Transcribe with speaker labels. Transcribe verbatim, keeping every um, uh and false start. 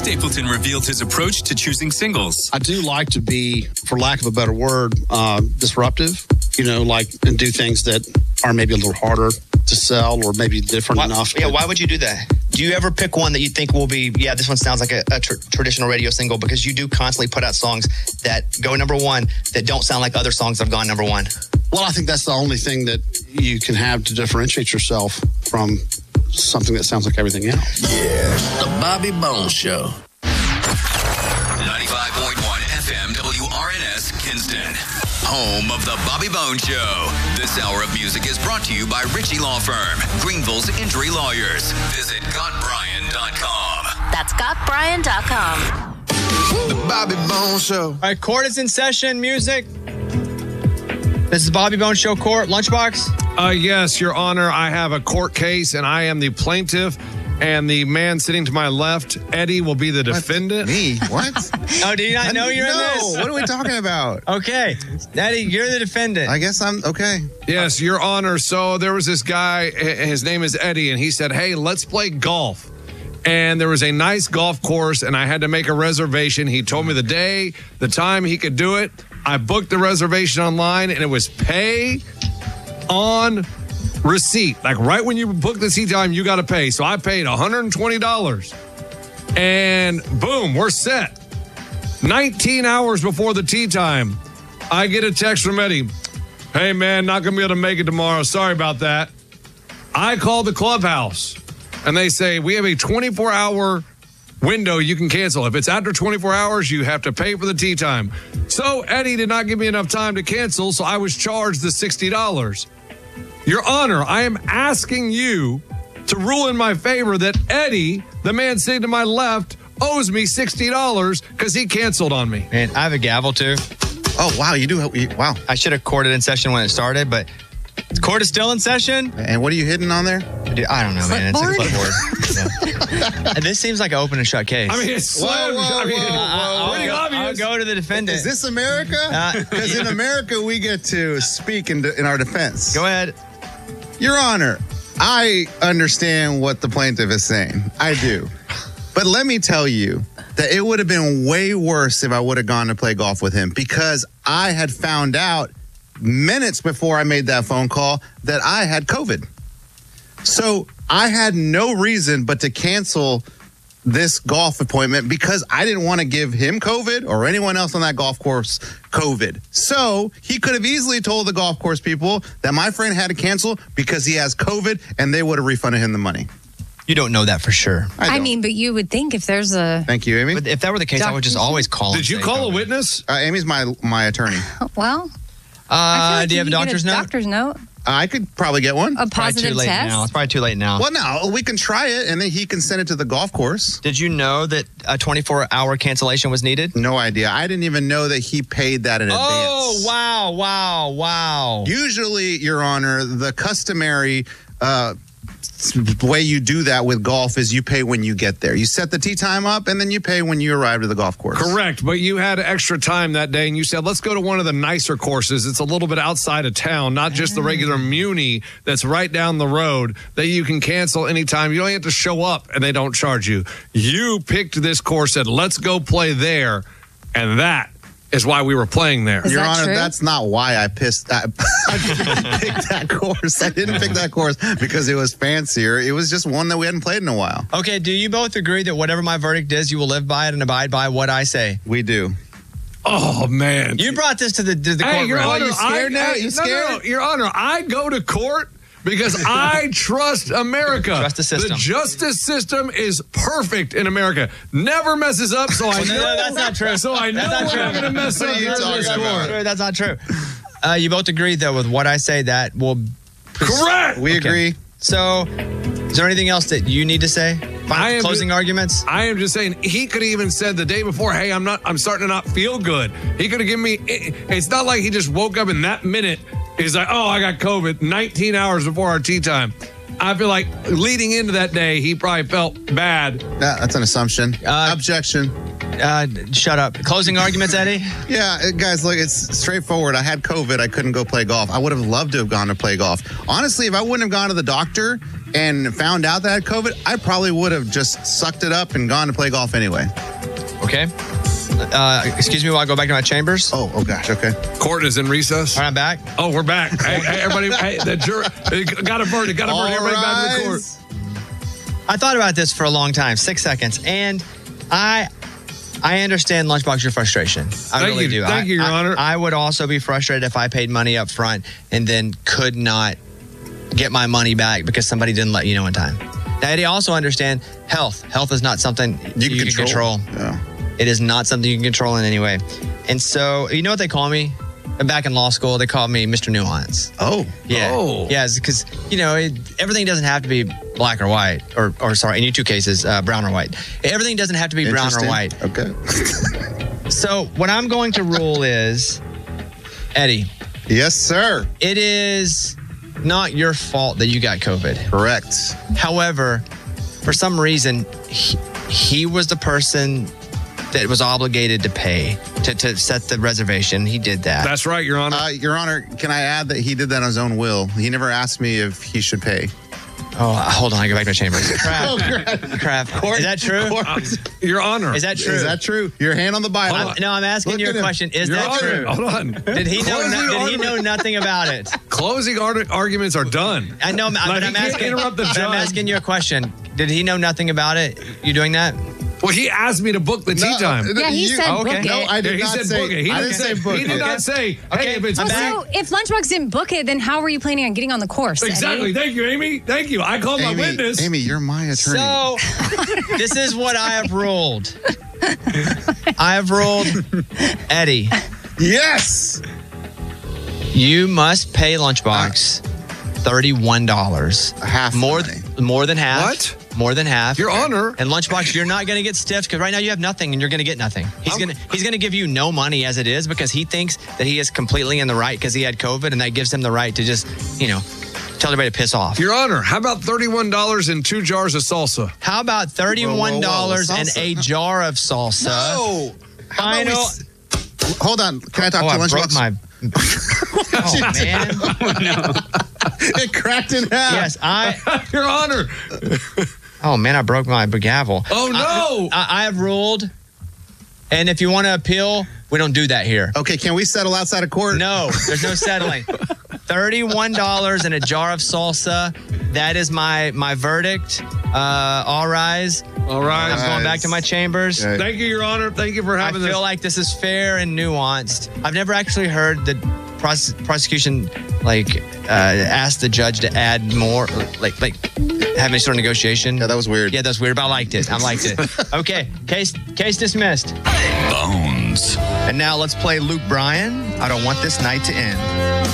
Speaker 1: Stapleton revealed his approach to choosing singles.
Speaker 2: I do like to be, for lack of a better word, uh, disruptive, you know, like, and do things that are maybe a little harder to sell or maybe different
Speaker 3: why,
Speaker 2: enough.
Speaker 3: Yeah, why would you do that? Do you ever pick one that you think will be, yeah, this one sounds like a, a tr- traditional radio single, because you do constantly put out songs that go number one that don't sound like other songs that have gone number one?
Speaker 2: Well, I think that's the only thing that you can have to differentiate yourself from something that sounds like everything else.
Speaker 4: Yeah, the Bobby Bones Show.
Speaker 1: ninety-five point one F M W R N S Kinston. Home of the Bobby Bones Show. This hour of music is brought to you by Ritchie Law Firm, Greenville's injury lawyers. Visit Got Brian dot com.
Speaker 5: That's Got Brian dot com.
Speaker 6: The Bobby Bones Show.
Speaker 3: All right, court is in session. Music. This is Bobby Bones Show Court. Lunchbox?
Speaker 7: Uh, yes, Your Honor. I have a court case, and I am the plaintiff. And the man sitting to my left, Eddie, will be the defendant.
Speaker 6: What? Me? What?
Speaker 3: Oh, do you not know you're
Speaker 6: no,
Speaker 3: in this?
Speaker 6: What are we talking about?
Speaker 3: Okay. Eddie, you're the defendant.
Speaker 6: I guess I'm okay.
Speaker 7: Yes, Your Honor. So there was this guy, his name is Eddie, and he said, hey, let's play golf. And there was a nice golf course, and I had to make a reservation. He told me the day, the time he could do it. I booked the reservation online, and it was pay on receipt. Like right when you book the tee time, you got to pay. So I paid one hundred twenty dollars. And boom, we're set. nineteen hours before the tee time, I get a text from Eddie. Hey, man, not going to be able to make it tomorrow. Sorry about that. I call the clubhouse, and they say, we have a twenty-four hour window you can cancel. If it's after twenty-four hours, you have to pay for the tee time. So Eddie did not give me enough time to cancel, so I was charged the sixty dollars. Your Honor, I am asking you to rule in my favor that Eddie, the man sitting to my left, owes me sixty dollars because he canceled on me.
Speaker 3: Man, I have a gavel too.
Speaker 6: Oh, wow. You do. Wow.
Speaker 3: I should have courted in session when it started, but the court is still in session.
Speaker 6: And what are you hitting on there?
Speaker 3: Dude, I don't know, man. It's a clipboard. Yeah. This seems like an open and shut case.
Speaker 7: I mean, it's slim.
Speaker 6: Whoa, whoa,
Speaker 7: I mean,
Speaker 6: whoa, whoa,
Speaker 7: pretty
Speaker 3: I'll,
Speaker 7: obvious.
Speaker 3: I'll go to the defendant.
Speaker 6: Is this America? Because in America, we get to speak in, in our defense.
Speaker 3: Go ahead.
Speaker 6: Your Honor, I understand what the plaintiff is saying. I do. But let me tell you that it would have been way worse if I would have gone to play golf with him, because I had found out minutes before I made that phone call that I had COVID. So I had no reason but to cancel this golf appointment because I didn't want to give him COVID or anyone else on that golf course COVID. So he could have easily told the golf course people that my friend had to cancel because he has COVID, and they would have refunded him the money.
Speaker 3: You don't know that for sure.
Speaker 6: I,
Speaker 8: I mean, but you would think if there's a...
Speaker 6: Thank you, Amy.
Speaker 3: But if that were the case, I would just always call.
Speaker 7: Did you call a witness?
Speaker 6: Uh, Amy's my my attorney.
Speaker 8: Well, I feel
Speaker 3: Uh,
Speaker 8: like
Speaker 3: do you have a
Speaker 8: could get
Speaker 3: doctor's note?
Speaker 8: Doctor's note?
Speaker 6: I could probably get one.
Speaker 8: A
Speaker 3: Probably too
Speaker 8: positive
Speaker 3: late
Speaker 8: test?
Speaker 3: now. It's probably too late now.
Speaker 6: Well, no, we can try it, and then he can send it to the golf course.
Speaker 3: Did you know that a twenty-four hour cancellation was needed?
Speaker 6: No idea. I didn't even know that he paid that in
Speaker 3: Oh,
Speaker 6: advance.
Speaker 3: wow, wow, wow.
Speaker 6: Usually, Your Honor, the customary uh, way you do that with golf is you pay when you get there. You set the tee time up, and then you pay when you arrive to the golf course.
Speaker 7: Correct, but you had extra time that day, and you said, let's go to one of the nicer courses. It's a little bit outside of town, not just the regular Muni that's right down the road that you can cancel anytime. You don't have to show up, and they don't charge you. You picked this course, said, let's go play there, and that is why we were playing there.
Speaker 8: Is
Speaker 6: Your
Speaker 8: that
Speaker 6: Honor,
Speaker 8: true?
Speaker 6: that's not why I pissed. I, I picked that course. I didn't pick that course because it was fancier. It was just one that we hadn't played in a while.
Speaker 3: Okay, do you both agree that whatever my verdict is, you will live by it and abide by what I say?
Speaker 6: We do.
Speaker 7: Oh, man.
Speaker 3: You brought this to the, to the
Speaker 7: Hey, Your
Speaker 3: courtroom.
Speaker 7: Honor,
Speaker 6: you scared
Speaker 7: I,
Speaker 6: now?
Speaker 7: I-
Speaker 6: You
Speaker 7: no,
Speaker 6: scared?
Speaker 7: No, no, Your Honor, I go to court because I trust America.
Speaker 3: Trust the system.
Speaker 7: The justice system is perfect in America. Never messes up, so I
Speaker 3: No,
Speaker 7: know.
Speaker 3: no, that's not true.
Speaker 7: So I know
Speaker 3: That's not
Speaker 7: we're
Speaker 3: true.
Speaker 7: not going to mess
Speaker 6: What
Speaker 7: up
Speaker 6: are you
Speaker 7: during
Speaker 6: talking
Speaker 7: this
Speaker 6: about?
Speaker 7: court.
Speaker 3: Sure, that's not true. Uh, you both agree, though, with what I say that will...
Speaker 7: Correct.
Speaker 6: We agree.
Speaker 3: So, is there anything else that you need to say? Final
Speaker 7: I am
Speaker 3: closing
Speaker 7: ju-
Speaker 3: arguments?
Speaker 7: I am just saying he could have even said the day before, hey, I'm not I'm starting to not feel good. He could have given me it, it's not like he just woke up in that minute. He's like, oh, I got COVID nineteen hours before our tea time. I feel like leading into that day, he probably felt bad.
Speaker 6: Yeah, that's an assumption.
Speaker 3: Uh,
Speaker 6: Objection.
Speaker 3: Uh, shut up. Closing arguments, Eddie?
Speaker 6: Yeah, uh, guys, look, it's straightforward. I had COVID. I couldn't go play golf. I would have loved to have gone to play golf. Honestly, if I wouldn't have gone to the doctor and found out that I had COVID, I probably would have just sucked it up and gone to play golf anyway.
Speaker 3: Okay. Uh, excuse me while I go back to my chambers.
Speaker 6: Oh, oh gosh, okay.
Speaker 7: Court is in recess.
Speaker 3: All right, I'm back.
Speaker 7: Oh, we're back. Hey, hey, everybody, hey, the jury got a verdict, got a verdict. Everybody back to the court.
Speaker 3: I thought about this for a long time, six seconds, and I I understand, Lunchbox, your frustration. I
Speaker 7: Thank
Speaker 3: really
Speaker 7: you.
Speaker 3: do.
Speaker 7: Thank
Speaker 3: I,
Speaker 7: you, Your
Speaker 3: I,
Speaker 7: Honor.
Speaker 3: I would also be frustrated if I paid money up front and then could not get my money back because somebody didn't let you know in time. Now, Eddie, also understand health. Health is not something you,
Speaker 6: can
Speaker 3: you can control.
Speaker 6: control. Yeah.
Speaker 3: It is not something you can control in any way. And so, you know what they call me? Back in law school, they called me Mister Nuance.
Speaker 6: Oh.
Speaker 3: Yeah.
Speaker 7: Oh.
Speaker 3: Yeah, because, you know, it, everything doesn't have to be black or white, or, or sorry, in your two cases, uh, brown or white. Everything doesn't have to be brown or
Speaker 6: Interesting.
Speaker 3: white.
Speaker 6: Okay.
Speaker 3: So what I'm going to rule is, Eddie,
Speaker 6: Yes, sir.
Speaker 3: it is not your fault that you got COVID.
Speaker 6: Correct.
Speaker 3: However, for some reason, he, he was the person that was obligated to pay, to, to set the reservation. He did that.
Speaker 7: That's right, Your Honor.
Speaker 6: Uh, Your Honor, can I add that he did that on his own will? He never asked me if he should pay.
Speaker 3: Oh, hold on. I go back to my chambers. Crap.
Speaker 6: Oh, crap.
Speaker 3: Crap. Is that true?
Speaker 7: Uh, Your Honor.
Speaker 3: Is that true?
Speaker 6: Is that true? Your hand on the Bible.
Speaker 3: I'm- no, I'm asking
Speaker 6: Look
Speaker 3: you
Speaker 6: at
Speaker 3: a
Speaker 6: him.
Speaker 3: question. Is
Speaker 7: Your
Speaker 3: that
Speaker 7: Honor,
Speaker 3: true?
Speaker 7: hold on.
Speaker 3: Did he know?
Speaker 7: Closing
Speaker 3: No, did he
Speaker 7: argument-
Speaker 3: know nothing about it?
Speaker 7: Closing ar- arguments are done.
Speaker 3: I know,
Speaker 7: Like,
Speaker 3: but
Speaker 7: he
Speaker 3: I'm
Speaker 7: can't
Speaker 3: asking.
Speaker 7: interrupt the
Speaker 3: but I'm
Speaker 7: judge.
Speaker 3: asking you a question. Did he know nothing about it? You doing that?
Speaker 7: Well, he asked me to book the tea time.
Speaker 8: Yeah, he said
Speaker 3: okay.
Speaker 8: book it.
Speaker 6: No, I did
Speaker 7: Yeah, he
Speaker 6: not
Speaker 7: said
Speaker 6: say.
Speaker 7: book it. He
Speaker 6: I
Speaker 7: didn't
Speaker 6: didn't
Speaker 7: say
Speaker 6: say book
Speaker 7: He did
Speaker 6: it.
Speaker 7: not say,
Speaker 3: Okay.
Speaker 7: hey, if it's
Speaker 8: Well,
Speaker 7: black.
Speaker 8: so if Lunchbox didn't book it, then how were you planning on getting on the course?
Speaker 7: Exactly.
Speaker 8: Eddie?
Speaker 7: Thank you, Amy. Thank you. I called my
Speaker 6: Amy,
Speaker 7: witness.
Speaker 6: Amy, you're my attorney.
Speaker 3: So, this is what I have ruled. I have ruled, Eddie,
Speaker 6: Yes.
Speaker 3: you must pay Lunchbox thirty-one dollars.
Speaker 6: Half the
Speaker 3: More,
Speaker 6: money.
Speaker 3: more than half.
Speaker 7: What?
Speaker 3: More than half.
Speaker 7: Your Honor.
Speaker 3: And Lunchbox, you're not going to get stiffed because right now you have nothing and you're going to get nothing. He's
Speaker 7: I'm-
Speaker 3: going to he's going to give you no money as it is because he thinks that he is completely in the right because he had COVID and that gives him the right to just, you know, tell everybody to piss off.
Speaker 7: Your Honor, how about thirty-one dollars and two jars of salsa?
Speaker 3: How about thirty-one dollars
Speaker 6: Whoa, whoa, whoa.
Speaker 3: and a
Speaker 6: Salsa?
Speaker 3: jar of salsa?
Speaker 6: No. How about we
Speaker 3: Final-
Speaker 6: s- Hold on. Can I talk
Speaker 3: Oh,
Speaker 6: to
Speaker 3: I broke
Speaker 6: Lunchbox?
Speaker 3: my. Oh man!
Speaker 6: It cracked in half.
Speaker 3: Yes, I.
Speaker 7: Your Honor.
Speaker 3: Oh man, I broke my gavel.
Speaker 7: Oh, no.
Speaker 3: I, I, I have ruled, and if you want to appeal, we don't do that here.
Speaker 6: Okay, can we settle outside of court?
Speaker 3: No, there's no settling. Thirty-one dollars and a jar of salsa. That is my my verdict. Uh, all rise.
Speaker 7: All right.
Speaker 3: I'm going back to my chambers.
Speaker 6: Okay.
Speaker 7: Thank you, Your Honor. Thank you for
Speaker 3: I
Speaker 7: having
Speaker 3: feel
Speaker 7: this.
Speaker 3: like this is fair and nuanced. I've never actually heard the prose- prosecution like uh, ask the judge to add more, like like have any sort of negotiation.
Speaker 6: Yeah, that was weird.
Speaker 3: Yeah, that's weird, but I liked it. I liked it. Okay, case case dismissed.
Speaker 1: Bones.
Speaker 3: And now let's play Luke Bryan. I don't want this night to end.